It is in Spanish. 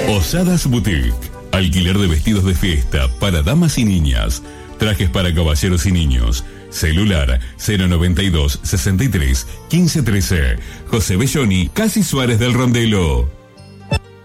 Osadas Boutique. Alquiler de vestidos de fiesta para damas y niñas. Trajes para caballeros y niños. Celular 092 63 15 13. José Belloni, Casi Suárez del Rondelo.